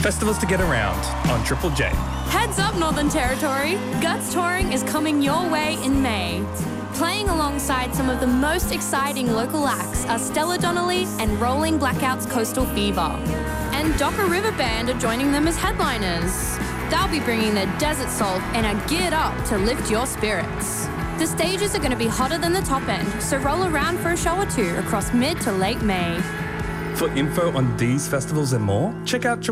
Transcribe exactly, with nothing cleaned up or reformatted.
Festivals to get around on Triple J. Heads up, Northern Territory! Guts Touring is coming your way in May. Playing alongside some of the most exciting local acts are Stella Donnelly and Rolling Blackouts Coastal Fever. And Docker River Band are joining them as headliners. They'll be bringing their desert soul and are geared up to lift your spirits. The stages are going to be hotter than the top end, so roll around for a show or two across mid to late May. For info on these festivals and more, check out